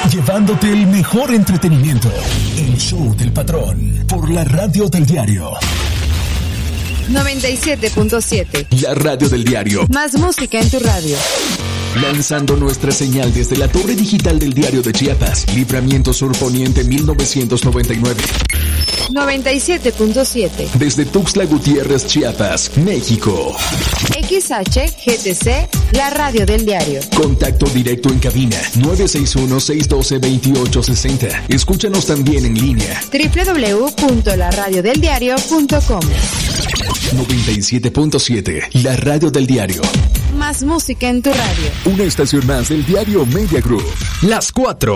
llevándote el mejor entretenimiento. El show del patrón por la radio del diario. 97.7. La radio del diario. Más música en tu radio. Lanzando nuestra señal desde la torre digital del diario de Chiapas, Libramiento Sur Poniente 1999. 97.7. Desde Tuxtla Gutiérrez, Chiapas, México. XHGTC, la radio del diario. Contacto directo en cabina 961-612-2860. Escúchanos también en línea. www.laradiodeldiario.com. 97.7, la radio del diario. Más música en tu radio. Una estación más del diario Media Group. Las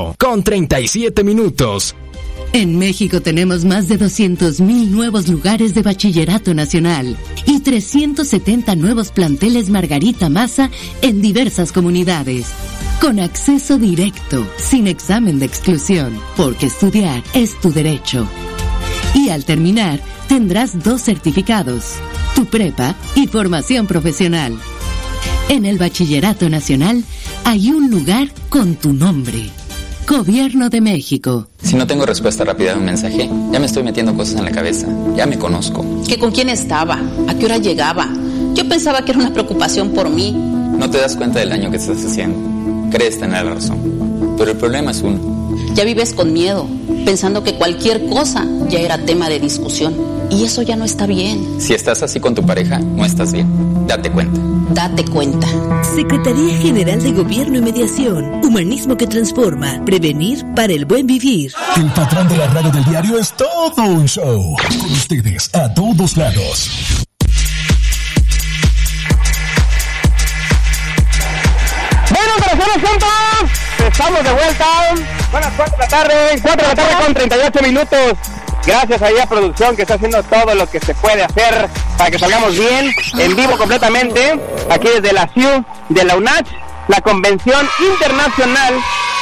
4:37. En México tenemos más de 200,000 nuevos lugares de bachillerato nacional y 370 nuevos planteles Margarita Maza en diversas comunidades. Con acceso directo, sin examen de exclusión, porque estudiar es tu derecho. Y al terminar, tendrás 2 certificados, tu prepa y formación profesional. En el Bachillerato Nacional hay un lugar con tu nombre. Gobierno de México. Si no tengo respuesta rápida a un mensaje, ya me estoy metiendo cosas en la cabeza. Ya me conozco. ¿Que con quién estaba? ¿A qué hora llegaba? Yo pensaba que era una preocupación por mí. No te das cuenta del daño que estás haciendo. Crees tener la razón. Pero el problema es uno. Ya vives con miedo, pensando que cualquier cosa ya era tema de discusión. Y eso ya no está bien. Si estás así con tu pareja, no estás bien. Date cuenta. Date cuenta. Secretaría General de Gobierno y Mediación. Humanismo que transforma. Prevenir para el buen vivir. El patrón de la radio del diario es todo un show. Con ustedes a todos lados. Bueno, corazones juntos. Estamos de vuelta. Buenas 4 de la tarde. 4 de la tarde con 38 minutos. Gracias ahí a producción que está haciendo todo lo que se puede hacer para que salgamos bien, en vivo completamente, aquí desde la CIU de la UNACH, la Convención Internacional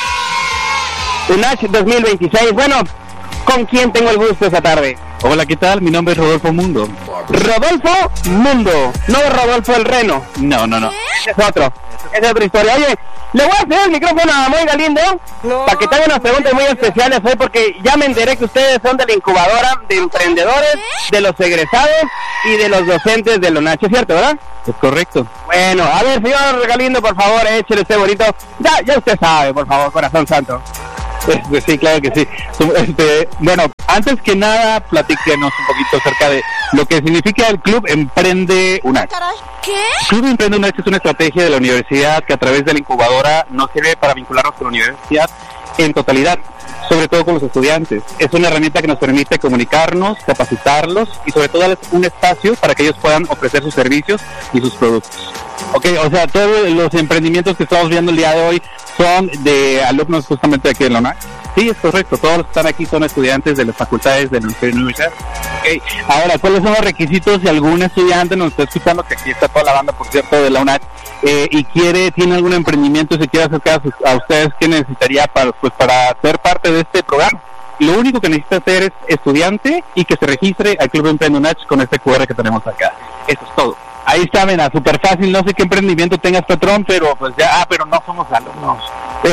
UNACH 2026. Bueno, ¿con quién tengo el gusto esta tarde? Hola, ¿qué tal? Mi nombre es Rodolfo Mundo. Rodolfo Mundo, no Rodolfo el Reno. No. Ese es otro, esa es otra historia. Oye, le voy a hacer el micrófono a Moy Galindo para que te haga unas preguntas muy especiales hoy, porque ya me enteré que ustedes son de la incubadora de emprendedores, de los egresados y de los docentes de la UNACH, ¿es cierto, verdad? Es correcto. Bueno, a ver, señor Galindo, por favor, échele usted bonito. Ya usted sabe, por favor, corazón santo. Pues sí, claro que sí. Bueno, antes que nada, platíquenos un poquito acerca de lo que significa el Club Emprende UNACH. ¿Qué? Club Emprende UNACH es una estrategia de la universidad que a través de la incubadora nos sirve para vincularnos con la universidad en totalidad, sobre todo con los estudiantes. Es una herramienta que nos permite comunicarnos, capacitarlos y sobre todo darles un espacio para que ellos puedan ofrecer sus servicios y sus productos. Ok, o sea, todos los emprendimientos que estamos viendo el día de hoy son de alumnos justamente de aquí de la UNACH. Sí, es correcto, todos los que están aquí son estudiantes de las facultades de nuestra universidad. Okay. Ahora, ¿cuáles son los requisitos si algún estudiante nos está escuchando, que aquí está toda la banda, por cierto, de la UNACH, y tiene algún emprendimiento y se quiere acercar a ustedes? ¿Qué necesitaría para ser parte de este programa? Lo único que necesita hacer es estudiante y que se registre al Club Emprende UNACH con este QR que tenemos acá. Eso es todo. Ahí está, mira, súper fácil. No sé qué emprendimiento tengas, patrón, pero pues ya, pero no somos alumnos.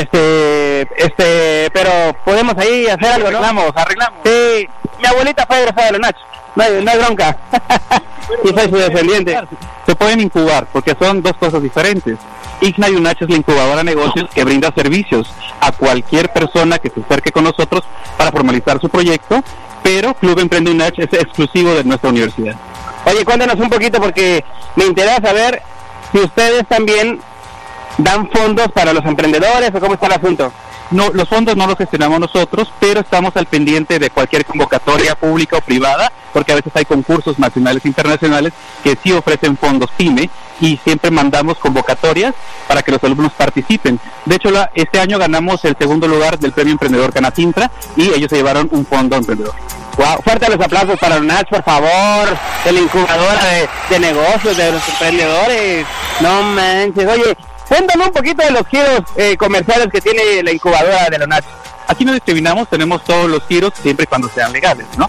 Pero podemos ahí hacer algo, ¿no? Arreglamos. Sí, mi abuelita fue egresada de la UNACH. No hay bronca. Y soy su descendiente. Se pueden incubar, porque son dos cosas diferentes. IGNA y UNACH es la incubadora de negocios que brinda servicios a cualquier persona que se acerque con nosotros para formalizar su proyecto, pero Club Emprende UNACH es exclusivo de nuestra universidad. Oye, cuéntanos un poquito, porque me interesa saber si ustedes también dan fondos para los emprendedores o cómo está el asunto. No, los fondos no los gestionamos nosotros, pero estamos al pendiente de cualquier convocatoria pública o privada, porque a veces hay concursos nacionales e internacionales que sí ofrecen fondos PYME, y siempre mandamos convocatorias para que los alumnos participen. De hecho, este año ganamos el segundo lugar del Premio Emprendedor Canatintra y ellos se llevaron un fondo emprendedor. Wow, fuerte los aplausos para UNACH, por favor, de la incubadora de negocios, de los emprendedores. No manches. Oye, cuéntame un poquito de los giros comerciales que tiene la incubadora de la UNACH. Aquí no discriminamos, tenemos todos los giros siempre y cuando sean legales, ¿no?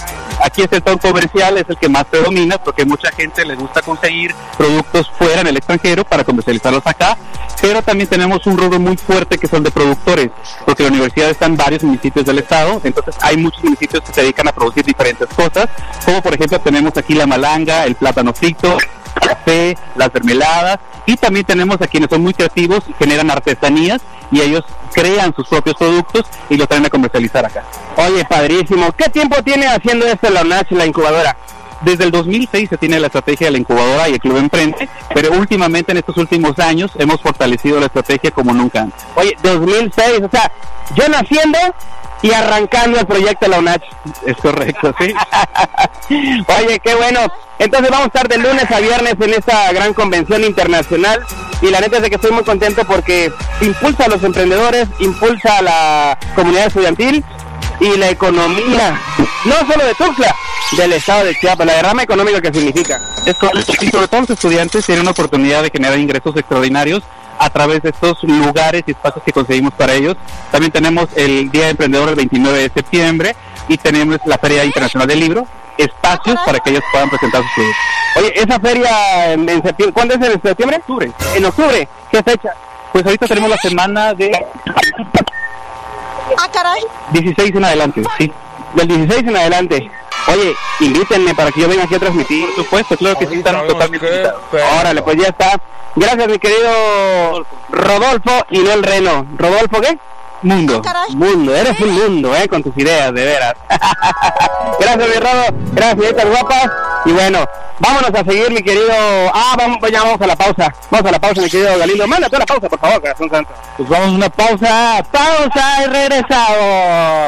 Aquí el sector comercial es el que más predomina porque mucha gente le gusta conseguir productos fuera en el extranjero para comercializarlos acá, pero también tenemos un rubro muy fuerte que son de productores, porque la universidad está en varios municipios del estado, entonces hay muchos municipios que se dedican a producir diferentes cosas, como por ejemplo tenemos aquí la malanga, el plátano frito, el café, las mermeladas, y también tenemos a quienes son muy creativos y generan artesanías y ellos crean sus propios productos y lo traen a comercializar acá. Oye, padrísimo. ¿Qué tiempo tiene haciendo esto la UNACH, la incubadora? Desde el 2006 se tiene la estrategia de la incubadora y el Club Emprende, pero últimamente en estos últimos años hemos fortalecido la estrategia como nunca antes. Oye, 2006, o sea, yo naciendo y arrancando el proyecto de la UNACH. Es correcto, sí. Oye, qué bueno. Entonces vamos a estar de lunes a viernes en esta gran convención internacional y la neta es de que estoy muy contento porque impulsa a los emprendedores, impulsa a la comunidad estudiantil y la economía, no solo de Tuxtla, del estado de Chiapas, la derrama económica que significa. Es correcto, y sobre todo los estudiantes tienen una oportunidad de generar ingresos extraordinarios a través de estos lugares y espacios que conseguimos para ellos. También tenemos el Día de Emprendedor el 29 de septiembre y tenemos la Feria Internacional del Libro, espacios para que ellos puedan presentar sus productos. Oye, esa feria en septiembre, ¿cuándo es? ¿En septiembre? Octubre. En octubre, ¿qué fecha? Pues ahorita tenemos la semana de 16 en adelante, sí. Del 16 en adelante. Oye, invítenme para que yo venga aquí a transmitir. Por supuesto, claro que sí, están totalmente invitados. Órale, pues ya está. Gracias, mi querido Rodolfo y no el Reno. ¿Rodolfo qué? Mundo. Mundo, eres un mundo, con tus ideas, de veras. Gracias, mi Rodo. Gracias, señoritas guapas. Y bueno, vámonos a seguir, mi querido... ya vamos a la pausa. Vamos a la pausa, mi querido Galindo. Mándate la pausa, por favor, corazón santo. Pues vamos a una pausa. Pausa y regresamos.